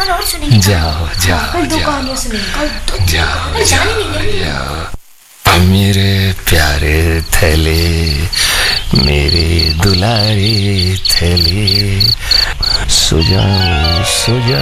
और सुनेंगे। जाओ जाओ कल 2 जाओ कहानियां सुनेंगे, कल 2 जाओ जाने नहीं देंगे। जाओ मेरे प्यारे थैले, मेरे दुलारे थैले, सो जाओ सो जाओ।